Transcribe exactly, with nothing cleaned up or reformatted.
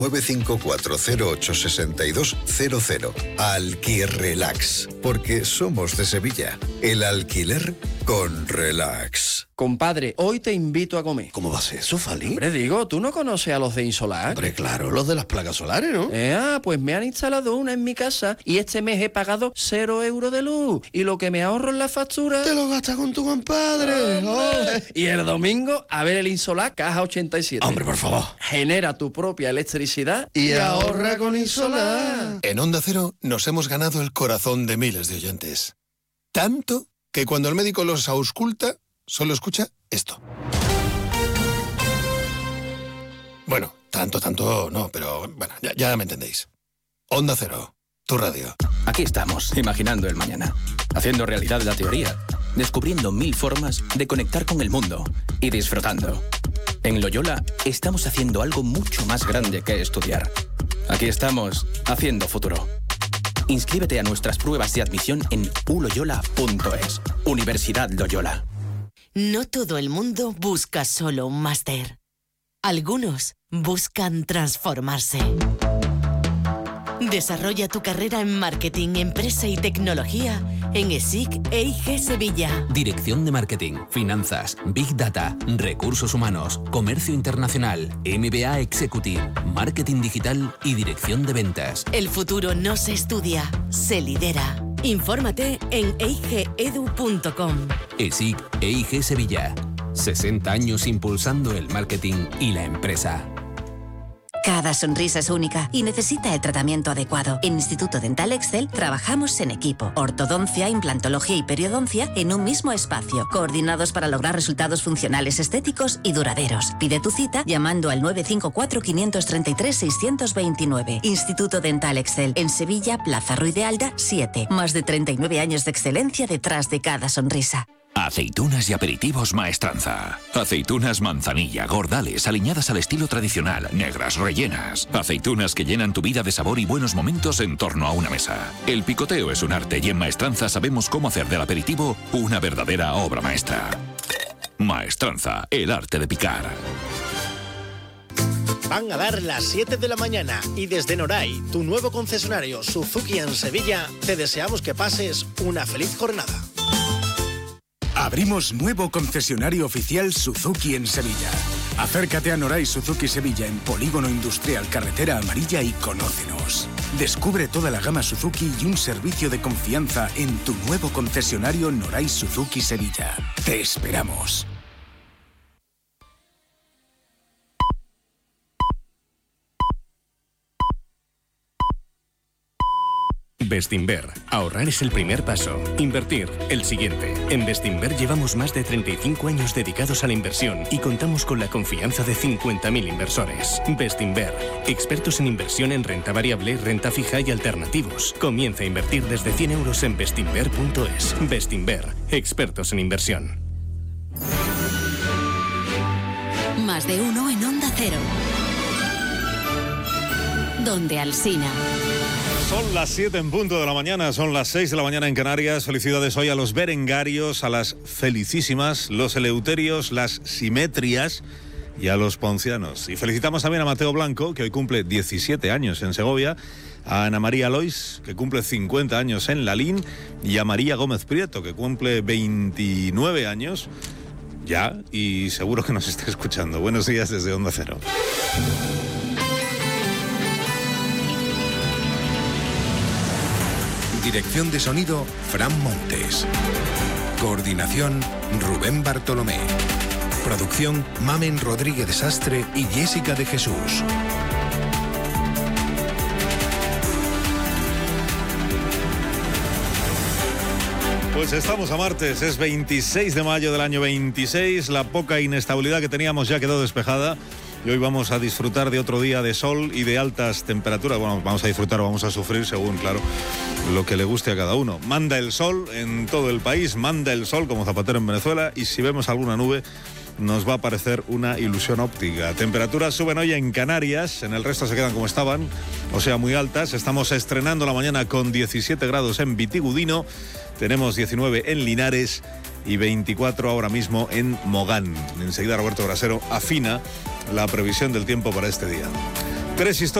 nueve cinco cuatro cero ocho seis dos cero cero. Alquirrelax, porque somos de Sevilla. El alquiler con relax. Compadre, hoy te invito a comer. ¿Cómo va a ser eso, Fali? Hombre, digo, ¿tú no conoces a los de Insolar? Hombre, claro, los de las placas solares, ¿no? Eh, ah, pues me han instalado una en mi casa y este mes he pagado cero euros de luz. Y lo que me ahorro en la factura... ¡Te lo gastas con tu compadre! Oh, y el domingo, a ver el Insolar Caja ochenta y siete. Hombre, por favor. Genera tu propia electricidad y, y ahorra ahorra con Insolar. En Onda Cero nos hemos ganado el corazón de miles de oyentes. Tanto que cuando el médico los ausculta, solo escucha esto. Bueno, tanto, tanto no, pero bueno, ya, ya me entendéis. Onda Cero, tu radio. Aquí estamos, imaginando el mañana, haciendo realidad la teoría, descubriendo mil formas de conectar con el mundo y disfrutando. En Loyola estamos haciendo algo mucho más grande que estudiar. Aquí estamos, haciendo futuro. Inscríbete a nuestras pruebas de admisión en u loyola punto es. Universidad Loyola. No todo el mundo busca solo un máster. Algunos buscan transformarse. Desarrolla tu carrera en marketing, empresa y tecnología en ESIC E I G Sevilla. Dirección de Marketing, Finanzas, Big Data, Recursos Humanos, Comercio Internacional, M B A Executive, Marketing Digital y Dirección de Ventas. El futuro no se estudia, se lidera. Infórmate en e i g edu punto com. ESIC E I G Sevilla. sesenta años impulsando el marketing y la empresa. Cada sonrisa es única y necesita el tratamiento adecuado. En Instituto Dental Excel trabajamos en equipo. Ortodoncia, implantología y periodoncia en un mismo espacio, coordinados para lograr resultados funcionales, estéticos y duraderos. Pide tu cita llamando al nueve cinco cuatro, cinco tres tres, seis dos nueve. Instituto Dental Excel, en Sevilla, Plaza Ruiz de Alda, siete. Más de treinta y nueve años de excelencia detrás de cada sonrisa. Aceitunas y aperitivos Maestranza. Aceitunas manzanilla, gordales, aliñadas al estilo tradicional, negras, rellenas. Aceitunas que llenan tu vida de sabor y buenos momentos en torno a una mesa. El picoteo es un arte y en Maestranza sabemos cómo hacer del aperitivo una verdadera obra maestra. Maestranza, el arte de picar. Van a dar las siete de la mañana y desde Noray, tu nuevo concesionario Suzuki en Sevilla, te deseamos que pases una feliz jornada. Abrimos nuevo concesionario oficial Suzuki en Sevilla. Acércate a Noray Suzuki Sevilla en Polígono Industrial Carretera Amarilla y conócenos. Descubre toda la gama Suzuki y un servicio de confianza en tu nuevo concesionario Noray Suzuki Sevilla. Te esperamos. Bestinver. Ahorrar es el primer paso. Invertir, el siguiente. En Bestinver llevamos más de treinta y cinco años dedicados a la inversión y contamos con la confianza de cincuenta mil inversores. Bestinver. Expertos en inversión en renta variable, renta fija y alternativos. Comienza a invertir desde cien euros en bestinver punto es. Bestinver. Expertos en inversión. Más de uno en Onda Cero. Donde Alsina. Son las siete en punto de la mañana, son las seis de la mañana en Canarias. Felicidades hoy a los berengarios, a las felicísimas, los eleuterios, las simetrias y a los poncianos. Y felicitamos también a Mateo Blanco, que hoy cumple diecisiete años en Segovia, a Ana María Lois, que cumple cincuenta años en Lalín, y a María Gómez Prieto, que cumple veintinueve años ya y seguro que nos está escuchando. Buenos días desde Onda Cero. Dirección de sonido, Fran Montes. Coordinación, Rubén Bartolomé. Producción, Mamen Rodríguez de Sastre y Jessica de Jesús. Pues estamos a martes, es veintiséis de mayo del año veintiséis, la poca inestabilidad que teníamos ya quedó despejada. Y hoy vamos a disfrutar de otro día de sol y de altas temperaturas. Bueno, vamos a disfrutar o vamos a sufrir según, claro, lo que le guste a cada uno. Manda el sol en todo el país, manda el sol como Zapatero en Venezuela, y si vemos alguna nube nos va a parecer una ilusión óptica. Temperaturas suben hoy en Canarias, en el resto se quedan como estaban, o sea, muy altas. Estamos estrenando la mañana con diecisiete grados en Vitigudino, tenemos diecinueve en Linares y veinticuatro ahora mismo en Mogán. Enseguida Roberto Brasero afina la previsión del tiempo para este día. Tres historias.